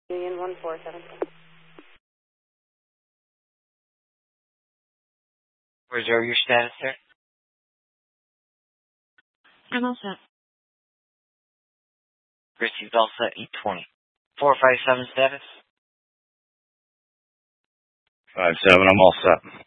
Union 1477. Reserve your status, sir. I'm all set. Received all set 820. 457 status. 57, I'm all set.